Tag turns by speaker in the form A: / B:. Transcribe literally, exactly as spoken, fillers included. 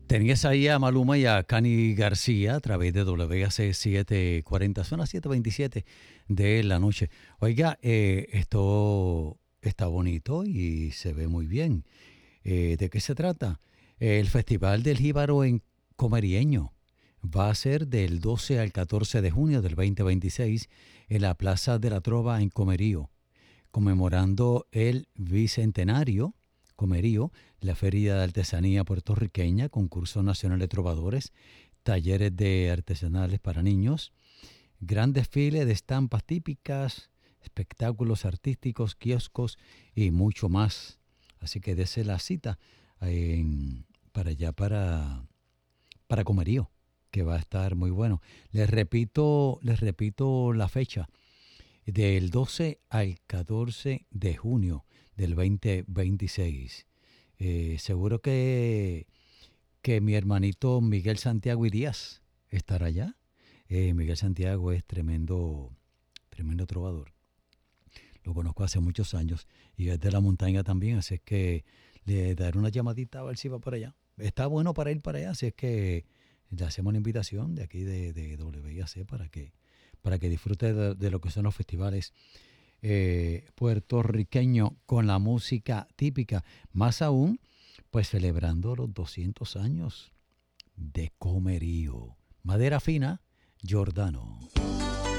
A: Tenías ahí a Maluma y a Cani García a través de W A C setecientos cuarenta, son las siete veintisiete de la noche. Oiga, eh, esto está bonito y se ve muy bien. Eh, ¿de qué se trata? El Festival del Jíbaro en Comerieño va a ser del doce al catorce de junio del dos mil veintiséis en la Plaza de la Trova en Comerío, conmemorando el bicentenario Comerío, la Feria de Artesanía Puertorriqueña, concurso nacional de trovadores, talleres de artesanales para niños, gran desfile de estampas típicas, espectáculos artísticos, kioscos y mucho más. Así que dese la cita en, para allá, para, para Comerío, que va a estar muy bueno. Les repito, les repito la fecha, del doce al catorce de junio del dos mil veintiséis. Eh, seguro que, que mi hermanito Miguel Santiago Irías estará allá. Eh, Miguel Santiago es tremendo, tremendo trovador. Lo conozco hace muchos años y es de la montaña también, así es que le daré una llamadita a ver si va por allá. Está bueno para ir para allá, así es que le hacemos una invitación de aquí de, de W A C para que, para que disfrute de, de lo que son los festivales eh, puertorriqueños con la música típica. Más aún, pues celebrando los doscientos años de Comerío. Madera fina, Giordano.